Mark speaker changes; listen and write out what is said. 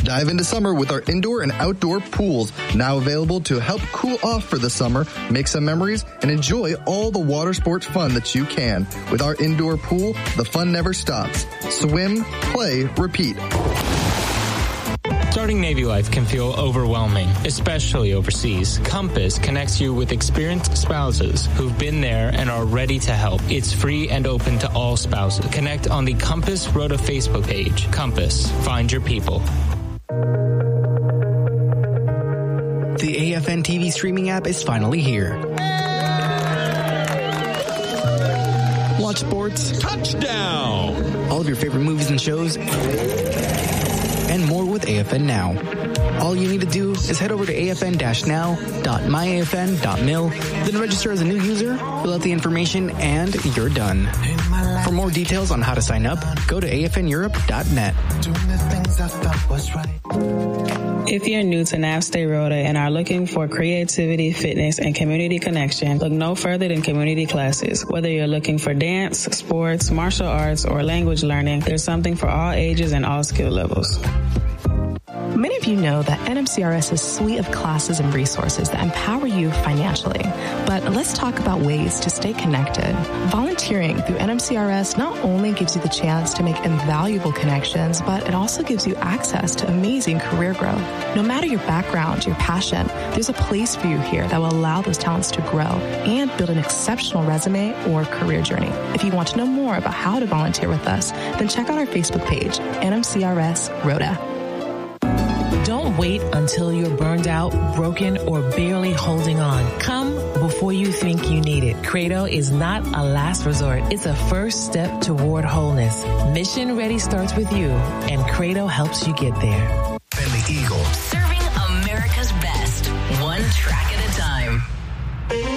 Speaker 1: Dive into summer with our indoor and outdoor pools, now available to help cool off for the summer, make some memories, and enjoy all the water sports fun that you can. With our indoor pool, the fun never stops. Swim, play, repeat.
Speaker 2: Starting Navy life can feel overwhelming, especially overseas. Compass connects you with experienced spouses who've been there and are ready to help. It's free and open to all spouses. Connect on the Compass Rota Facebook page. Compass, find your people.
Speaker 3: The AFN TV streaming app is finally here. Watch sports.
Speaker 4: Touchdown!
Speaker 3: All of your favorite movies and shows. And more with AFN Now. All you need to do is head over to afn-now.myafn.mil, then register as a new user, fill out the information, and you're done. For more details on how to sign up, go to afneurope.net.
Speaker 5: If you're new to NAVSTAY Rota and are looking for creativity, fitness, and community connection, look no further than community classes. Whether you're looking for dance, sports, martial arts, or language learning, there's something for all ages and all skill levels.
Speaker 6: Many of you know that NMCRS is a suite of classes and resources that empower you financially. But let's talk about ways to stay connected. Volunteering through NMCRS not only gives you the chance to make invaluable connections, but it also gives you access to amazing career growth. No matter your background, your passion, there's a place for you here that will allow those talents to grow and build an exceptional resume or career journey. If you want to know more about how to volunteer with us, then check out our Facebook page, NMCRS Rota.
Speaker 7: Don't wait until you're burned out, broken, or barely holding on. Come before you think you need it. Credo is not a last resort. It's a first step toward wholeness. Mission Ready starts with you, and Credo helps you get there.
Speaker 8: And the Eagle.
Speaker 9: Serving America's best, one track at a time.